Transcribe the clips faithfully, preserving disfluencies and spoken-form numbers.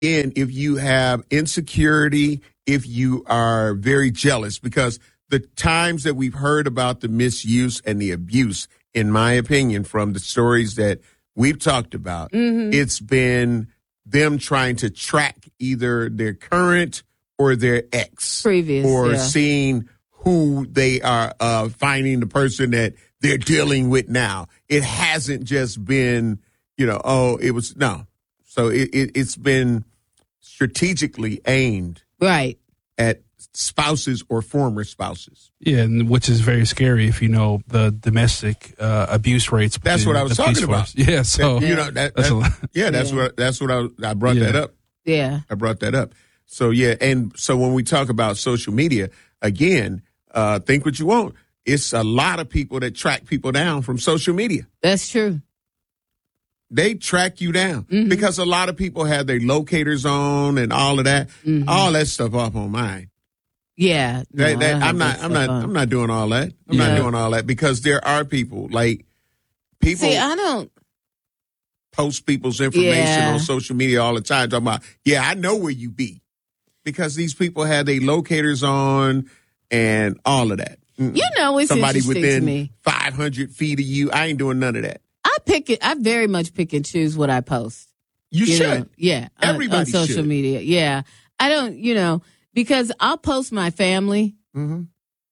in if you have insecurity, if you are very jealous, because the times that we've heard about the misuse and the abuse, in my opinion, from the stories that we've talked about, mm-hmm. it's been them trying to track either their current or their ex. Previous, or yeah. seeing who they are, uh, finding the person that they're dealing with now. It hasn't just been, you know, oh, it was, no. So it, it, it's been strategically aimed right at spouses or former spouses. Yeah, and which is very scary if you know the domestic uh, abuse rates. That's what I was talking about. Force. Yeah, so that, you know that, that's that, yeah, that's yeah. what that's what I I brought yeah. that up. Yeah, I brought that up. So yeah, and so when we talk about social media, again, uh, think what you want. It's a lot of people that track people down from social media. That's true. They track you down mm-hmm. because a lot of people have their locators on and all of that, mm-hmm. all that stuff up on mine. Yeah, no, that, that, I'm not. I'm not. On. I'm not doing all that. I'm yeah. not doing all that because there are people like people. See, I don't post people's information yeah. on social media all the time. Talking about, yeah, I know where you be, because these people have their locators on and all of that. Mm-mm. You know, it's somebody interesting within to me. five hundred feet of you. I ain't doing none of that. I pick it. I very much pick and choose what I post. You, you should. Know? Yeah. Everybody on, on social should. media. Yeah. I don't, you know, because I'll post my family, mm-hmm.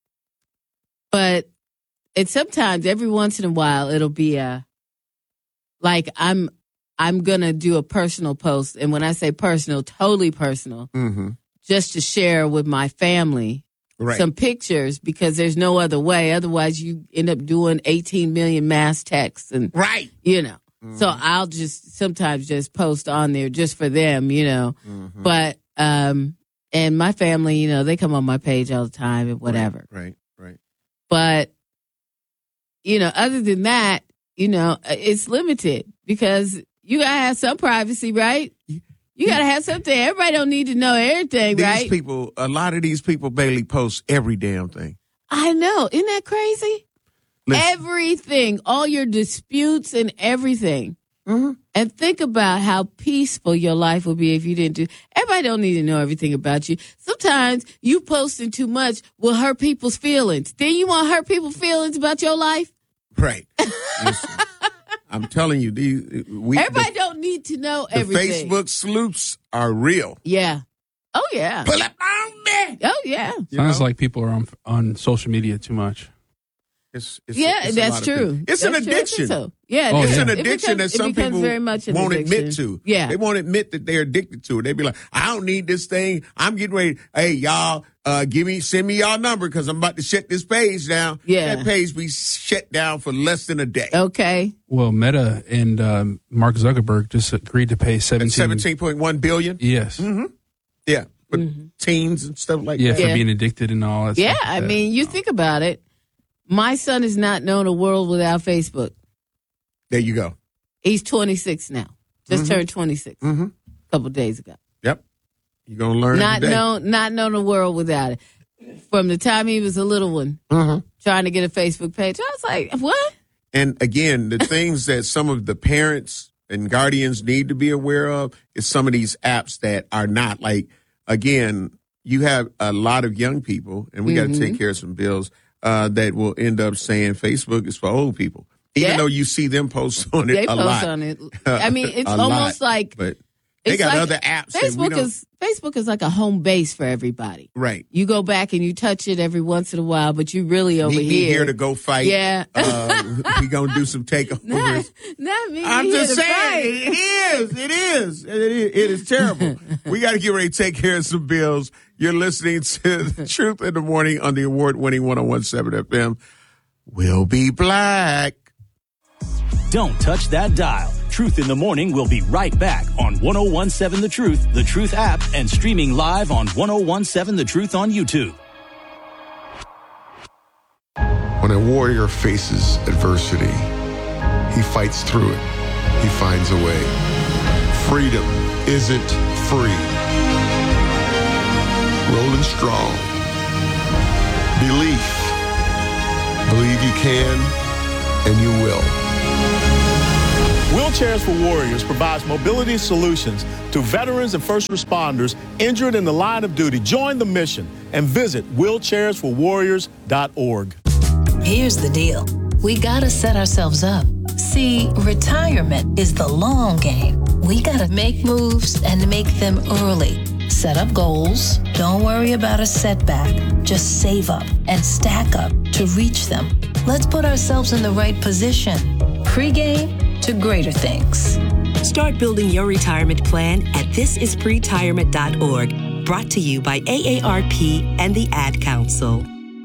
but it's sometimes every once in a while it'll be a, like I'm, I'm going to do a personal post. And when I say personal, totally personal, mm-hmm. just to share with my family. Right. Some pictures, because there's no other way. Otherwise, you end up doing eighteen million mass texts. And, right. You know, mm-hmm. so I'll just sometimes just post on there just for them, you know. Mm-hmm. But, um, and my family, you know, they come on my page all the time and whatever. Right, right. right. But, you know, other than that, you know, it's limited because you got to have some privacy, right? You got to have something. Everybody don't need to know everything, these right? These people, a lot of these people barely post every damn thing. I know. Isn't that crazy? Listen. Everything, all your disputes and everything. Mm-hmm. And think about how peaceful your life would be if you didn't do. Everybody don't need to know everything about you. Sometimes you posting too much will hurt people's feelings. Then you want to hurt people's feelings about your life? Right. Listen. I'm telling you, these we everybody the, don't need to know the everything. Facebook sleuths are real. Yeah. Oh yeah. Pull up on me. Oh yeah. Sounds know? like people are on on social media too much. It's, it's yeah, a, it's that's true. It's that's an addiction. So. Yeah, oh, it's yeah. an addiction it becomes, that some people very much an won't addiction. admit to. Yeah, they won't admit that they're addicted to it. They be like, "I don't need this thing. I'm getting ready. Hey, y'all, uh, give me, send me y'all number because I'm about to shut this page down." Yeah, that page be shut down for less than a day. Okay. Well, Meta and um, Mark Zuckerberg just agreed to pay seventeen seventeen point one billion. Yes. Mm-hmm. Yeah, for mm-hmm. teens and stuff like yeah, that. Yeah, for yeah. being addicted and all that. Yeah, stuff like I that. mean, you think about it. My son has not known a world without Facebook. There you go. He's twenty-six now. Just mm-hmm. turned twenty-six mm-hmm. a couple of days ago. Yep. You're going to learn Not today. known, not known a world without it. From the time he was a little one, mm-hmm. trying to get a Facebook page, I was like, what? And again, the things that some of the parents and guardians need to be aware of is some of these apps that are not like, again, you have a lot of young people, and we mm-hmm. got to take care of some bills. Uh, that will end up saying Facebook is for old people, even yeah. though you see them post on it they a post lot. on it. I mean, it's almost lot, like, but they got like other apps. Facebook is Facebook is like a home base for everybody. Right. You go back and you touch it every once in a while, but you really over Meet here. Me here to go fight. Yeah. uh, we gonna do some takeovers. Not, not me. I'm here just to saying, fight. it is. It is. It is. It is terrible. We got to get ready to take care of some bills. You're listening to The Truth in the Morning on the award-winning one oh one point seven F M. We'll be black. Don't touch that dial. Truth in the Morning will be right back on one oh one point seven The Truth, The Truth app, and streaming live on one oh one point seven The Truth on YouTube. When a warrior faces adversity, he fights through it. He finds a way. Freedom isn't free. Rolling strong. Belief. Believe you can, and you will. Wheelchairs for Warriors provides mobility solutions to veterans and first responders injured in the line of duty. Join the mission and visit wheelchairs for warriors dot org. Here's the deal. We gotta set ourselves up. See, retirement is the long game. We gotta make moves and make them early. Set up goals. Don't worry about a setback. Just save up and stack up to reach them. Let's put ourselves in the right position. Pre-game to greater things. Start building your retirement plan at this is pretirement dot org. Brought to you by A A R P and the Ad Council.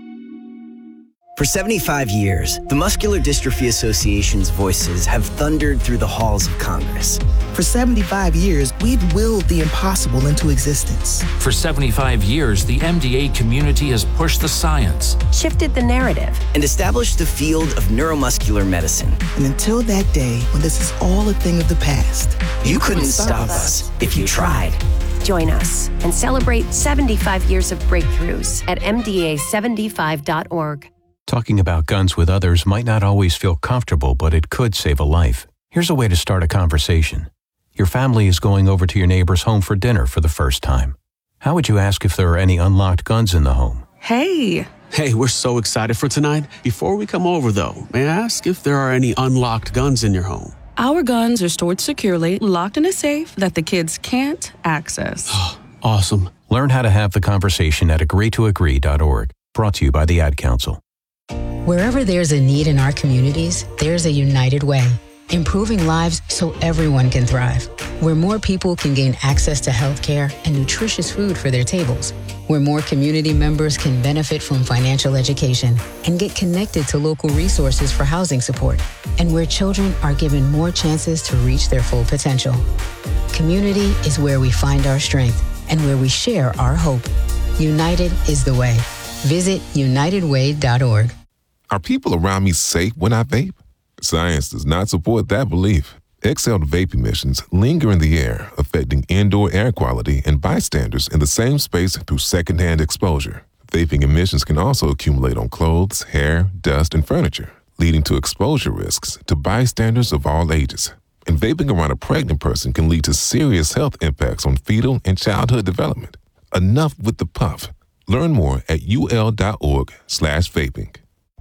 For seventy-five years, the Muscular Dystrophy Association's voices have thundered through the halls of Congress. For seventy-five years, we've willed the impossible into existence. For seventy-five years, the M D A community has pushed the science, shifted the narrative, and established the field of neuromuscular medicine. And until that day, when this is all a thing of the past, you, you couldn't, couldn't stop us if you tried. Join us and celebrate seventy-five years of breakthroughs at M D A seventy-five dot org. Talking about guns with others might not always feel comfortable, but it could save a life. Here's a way to start a conversation. Your family is going over to your neighbor's home for dinner for the first time. How would you ask if there are any unlocked guns in the home? Hey! Hey, we're so excited for tonight. Before we come over, though, may I ask if there are any unlocked guns in your home? Our guns are stored securely, locked in a safe that the kids can't access. Awesome. Learn how to have the conversation at agree to agree dot org. Brought to you by the Ad Council. Wherever there's a need in our communities, there's a United Way, improving lives so everyone can thrive. Where more people can gain access to health care and nutritious food for their tables. Where more community members can benefit from financial education and get connected to local resources for housing support. And where children are given more chances to reach their full potential. Community is where we find our strength and where we share our hope. United is the way. Visit united way dot org. Are people around me safe when I vape? Science does not support that belief. Exhaled vape emissions linger in the air, affecting indoor air quality and bystanders in the same space through secondhand exposure. Vaping emissions can also accumulate on clothes, hair, dust, and furniture, leading to exposure risks to bystanders of all ages. And vaping around a pregnant person can lead to serious health impacts on fetal and childhood development. Enough with the puff. Learn more at ul.org slash vaping.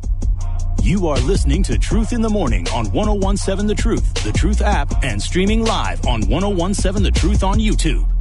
You are listening to Truth in the Morning on ten seventeen The Truth, The Truth app, and streaming live on ten seventeen The Truth on YouTube.